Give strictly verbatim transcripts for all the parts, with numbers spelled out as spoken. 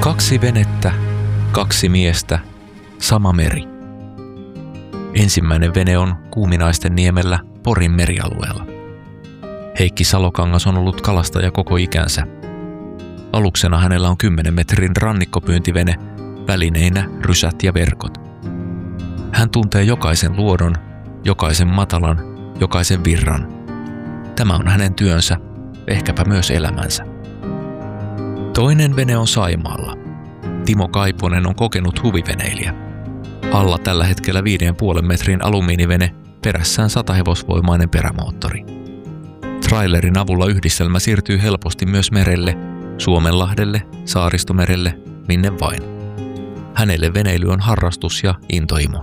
Kaksi venettä, kaksi miestä, sama meri. Ensimmäinen vene on Kuuminaisten niemellä Porin merialueella. Heikki Salokangas on ollut kalastaja koko ikänsä. Aluksena hänellä on kymmenen metrin rannikkopyyntivene, välineinä rysät ja verkot. Hän tuntee jokaisen luodon, jokaisen matalan, jokaisen virran. Tämä on hänen työnsä, ehkäpä myös elämänsä. Toinen vene on Saimaalla. Timo Kaiponen on kokenut huviveneilijä. Alla tällä hetkellä viiden puolen metrin alumiinivene, perässään satahevosvoimainen perämoottori. Trailerin avulla yhdistelmä siirtyy helposti myös merelle, Suomenlahdelle, Saaristomerelle, minne vain. Hänelle veneily on harrastus ja intohimo.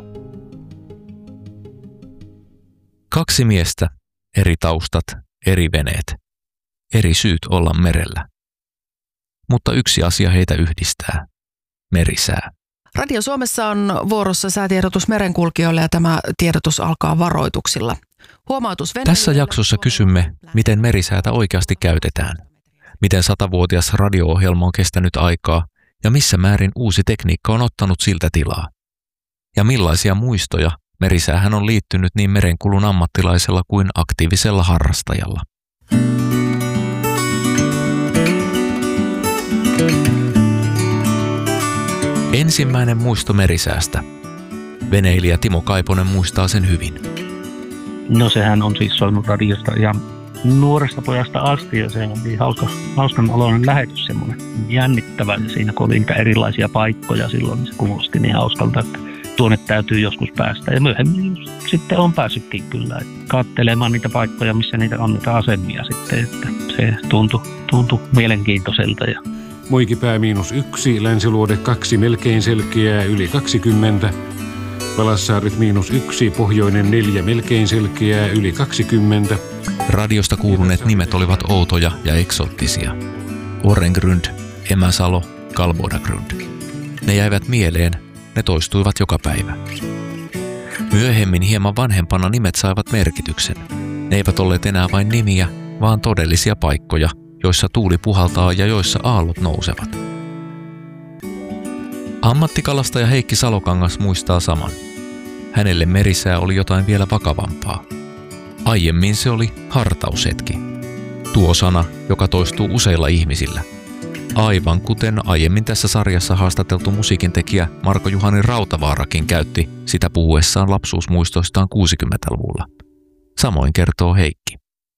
Kaksi miestä, eri taustat, eri veneet, eri syyt olla merellä. Mutta yksi asia heitä yhdistää. Merisää. Radio Suomessa on vuorossa säätiedotus merenkulkijoille ja tämä tiedotus alkaa varoituksilla. Huomautus Tässä jaksossa kysymme, miten merisäätä oikeasti käytetään. Miten satavuotias radio-ohjelma on kestänyt aikaa ja missä määrin uusi tekniikka on ottanut siltä tilaa. Ja millaisia muistoja merisäähän on liittynyt niin merenkulun ammattilaisella kuin aktiivisella harrastajalla. Ensimmäinen muisto merisäästä. Veneilijä Timo Kaiponen muistaa sen hyvin. No sehän on siis soinut radiosta ihan nuoresta pojasta asti ja se on niin hauska, hauskan oloinen lähetys, semmoinen jännittävä ja siinä kun oli niitä erilaisia paikkoja silloin, niin se kuulosti niin hauskalta, että tuonne täytyy joskus päästä ja myöhemmin sitten on päässytkin kyllä katselemaan niitä paikkoja, missä niitä on niitä asemia sitten, että se tuntui, tuntui mielenkiintoiselta. Ja Moikipää miinus yksi, Länsiluode kaksi, melkein selkeää, yli kaksikymmentä. Valassaaret miinus yksi, Pohjoinen neljä, melkein selkeää, yli kaksikymmentä. Radiosta kuuluneet nimet olivat outoja ja eksoottisia. Orrengrund, Emäsalo, Kalbodagrund. Ne jäivät mieleen, ne toistuivat joka päivä. Myöhemmin hieman vanhempana nimet saivat merkityksen. Ne eivät olleet enää vain nimiä, vaan todellisia paikkoja, joissa tuuli puhaltaa ja joissa aallot nousevat. Ammattikalastaja Heikki Salokangas muistaa saman. Hänelle merisää oli jotain vielä vakavampaa. Aiemmin se oli hartaushetki. Tuo sana, joka toistuu useilla ihmisillä. Aivan kuten aiemmin tässä sarjassa haastateltu musiikintekijä Marko-Juhani Rautavaarakin käytti sitä puhuessaan lapsuusmuistoistaan kuusikymmentäluvulla. Samoin kertoo Heikki.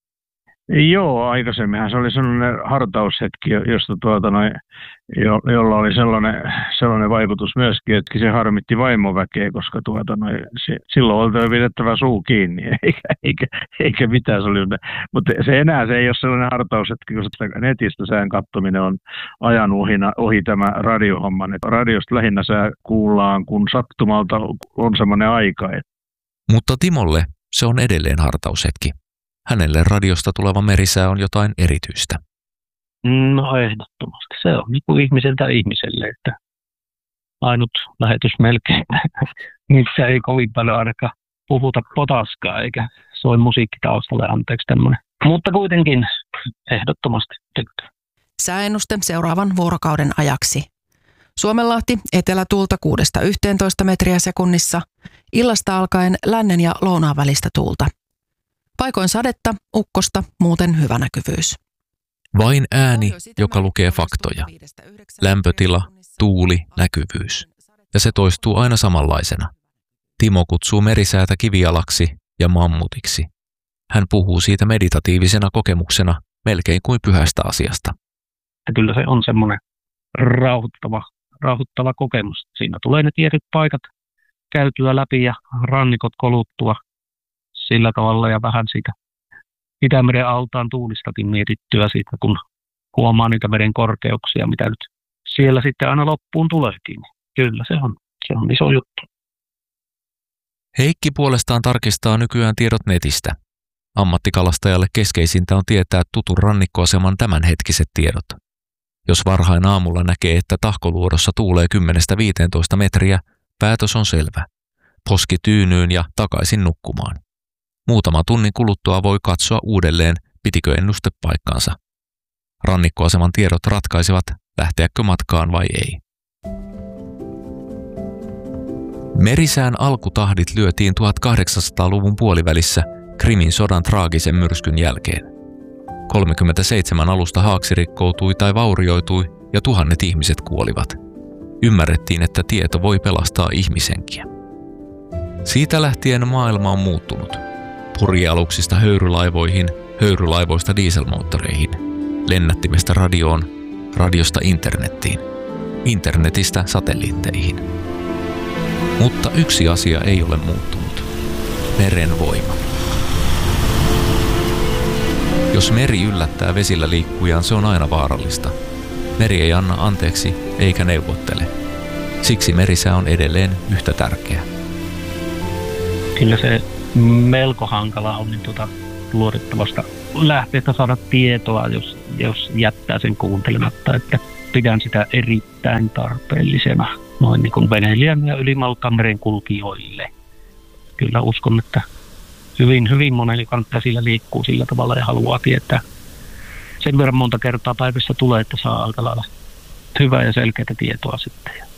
Joo, aikaisemminhan se oli sellainen hartaushetki, josta tuota noin, jo, jolla oli sellainen, sellainen vaikutus myöskin, että se harmitti vaimoväkeä, koska tuota noin, se, silloin oltiin pidettävä suu kiinni, eikä, eikä, eikä mitään. Se oli, mutta se enää se ei ole sellainen hartaushetki, koska netistä sään katsominen on ajan ohina, ohi tämä radiohomma. Radiosta lähinnä sää kuullaan, kun sattumalta on sellainen aika. Mutta Timolle se on edelleen hartaushetki. Hänelle radiosta tuleva merisää on jotain erityistä. No ehdottomasti. Se on niin kuin ihmiseltä ihmiselle, että ainut lähetys melkein, missä ei kovin paljon ainakaan puhuta potaskaa eikä soi musiikki taustalle, anteeksi tämmöinen. Mutta kuitenkin ehdottomasti tykkää. Sääennuste seuraavan vuorokauden ajaksi. Suomenlahti etelätuulta kuudesta yhteentoista metriä sekunnissa, illasta alkaen lännen ja lounaan välistä tuulta. Paikoin sadetta, ukkosta, muuten hyvä näkyvyys. Vain ääni, joka lukee faktoja. Lämpötila, tuuli, näkyvyys. Ja se toistuu aina samanlaisena. Timo kutsuu merisäätä kivijalaksi ja mammutiksi. Hän puhuu siitä meditatiivisena kokemuksena, melkein kuin pyhästä asiasta. Ja kyllä se on semmoinen rauhoittava, rauhoittava kokemus. Siinä tulee ne tietyt paikat käytyä läpi ja rannikot koluttua sillä tavalla ja vähän siitä Itämeren altaan tuulistakin mietittyä siitä, kun huomaa niitä meren korkeuksia, mitä nyt siellä sitten aina loppuun tuleekin. Kyllä se on, se on iso juttu. Heikki puolestaan tarkistaa nykyään tiedot netistä. Ammattikalastajalle keskeisintä on tietää tutun rannikkoaseman tämänhetkiset tiedot. Jos varhain aamulla näkee, että tahkoluodossa tuulee kymmenestä viiteentoista metriä, päätös on selvä. Poski tyynyyn ja takaisin nukkumaan. Muutama tunnin kuluttua voi katsoa uudelleen, pitikö ennuste paikkaansa. Rannikkoaseman tiedot ratkaisevat, lähteäkö matkaan vai ei. Merisään alkutahdit lyötiin tuhatkahdeksansataaluvun puolivälissä Krimin sodan traagisen myrskyn jälkeen. kolmekymmentäseitsemän alusta haaksi rikkoutui tai vaurioitui ja tuhannet ihmiset kuolivat. Ymmärrettiin, että tieto voi pelastaa ihmishenkiä. Siitä lähtien maailma on muuttunut. Purjealuksista höyrylaivoihin, höyrylaivoista dieselmoottoreihin, lennättimestä radioon, radiosta internettiin, internetistä satelliitteihin. Mutta yksi asia ei ole muuttunut. Meren voima. Jos meri yllättää vesillä liikkujaan, se on aina vaarallista. Meri ei anna anteeksi eikä neuvottele. Siksi merisää on edelleen yhtä tärkeä. Kyllä se melko hankala on niin tuota luotettavasta lähteestä saada tietoa, jos, jos jättää sen kuuntelematta. Että pidän sitä erittäin tarpeellisena noin niin kuin veneilijän ja ylimalkaan kulkijoille. Kyllä uskon, että hyvin, hyvin monelle käsillä liikkuu sillä tavalla ja haluaa tietää. Sen verran monta kertaa päivässä tulee, että saa aika lailla hyvää ja selkeää tietoa sitten.